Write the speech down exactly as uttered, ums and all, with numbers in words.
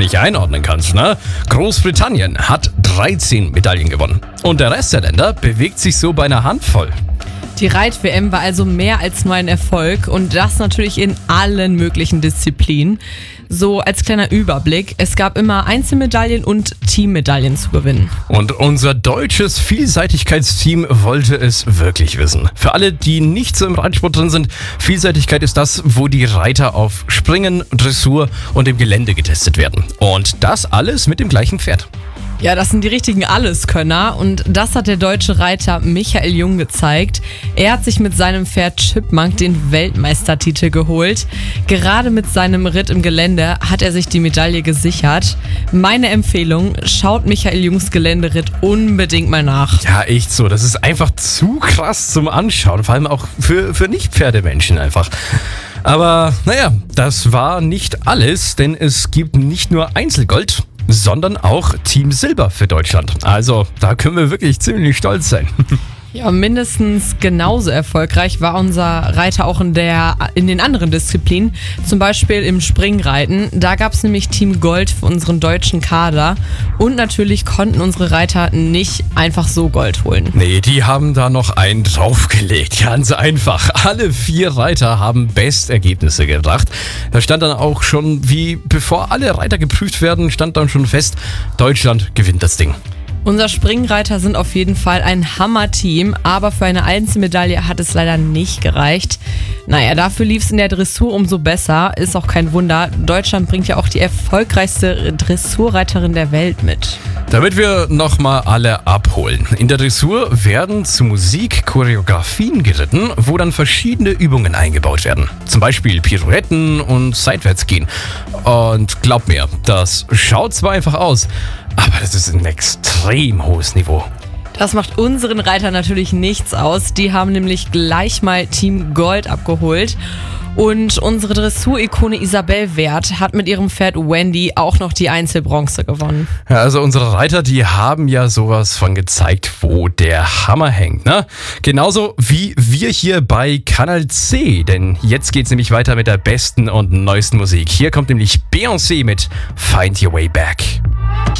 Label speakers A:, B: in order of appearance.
A: nicht einordnen kannst, ne? Großbritannien hat dreizehn Medaillen gewonnen. Und der Rest der Länder bewegt sich so bei einer Handvoll.
B: Die Reit-W M war also mehr als nur ein Erfolg und das natürlich in allen möglichen Disziplinen. So als kleiner Überblick, es gab immer Einzelmedaillen und Teammedaillen zu gewinnen.
A: Und unser deutsches Vielseitigkeitsteam wollte es wirklich wissen. Für alle, die nicht so im Reitsport drin sind, Vielseitigkeit ist das, wo die Reiter auf Springen, Dressur und im Gelände getestet werden. Und das alles mit dem gleichen Pferd.
B: Ja, das sind die richtigen Alleskönner und das hat der deutsche Reiter Michael Jung gezeigt. Er hat sich mit seinem Pferd Chipmunk den Weltmeistertitel geholt. Gerade mit seinem Ritt im Gelände hat er sich die Medaille gesichert. Meine Empfehlung, schaut Michael Jungs Geländeritt unbedingt mal nach.
A: Ja, echt so. Das ist einfach zu krass zum Anschauen, vor allem auch für, für Nicht-Pferdemenschen einfach. Aber naja, das war nicht alles, denn es gibt nicht nur Einzelgold, sondern auch Team Silber für Deutschland. Also da können wir wirklich ziemlich stolz sein.
B: Ja, mindestens genauso erfolgreich war unser Reiter auch in, der, in den anderen Disziplinen, zum Beispiel im Springreiten. Da gab es nämlich Team Gold für unseren deutschen Kader und natürlich konnten unsere Reiter nicht einfach so Gold holen.
A: Nee, die haben da noch einen draufgelegt, ganz einfach. Alle vier Reiter haben Bestergebnisse gebracht. Da stand dann auch schon, wie bevor alle Reiter geprüft werden, stand dann schon fest, Deutschland gewinnt das Ding.
B: Unser Springreiter sind auf jeden Fall ein Hammer-Team, aber für eine Einzelmedaille hat es leider nicht gereicht. Naja, dafür lief es in der Dressur umso besser, ist auch kein Wunder. Deutschland bringt ja auch die erfolgreichste Dressurreiterin der Welt mit.
A: Damit wir nochmal alle abholen. In der Dressur werden zu Musik Choreografien geritten, wo dann verschiedene Übungen eingebaut werden. Zum Beispiel Pirouetten und Seitwärtsgehen. Und glaub mir, das schaut zwar einfach aus, aber das ist ein extrem hohes Niveau.
B: Das macht unseren Reitern natürlich nichts aus. Die haben nämlich gleich mal Team Gold abgeholt. Und unsere Dressur-Ikone Isabel Wert hat mit ihrem Pferd Wendy auch noch die Einzelbronze gewonnen.
A: Ja, also unsere Reiter, die haben ja sowas von gezeigt, wo der Hammer hängt, ne? Genauso wie wir hier bei Kanal C, denn jetzt geht's nämlich weiter mit der besten und neuesten Musik. Hier kommt nämlich Beyoncé mit Find Your Way Back.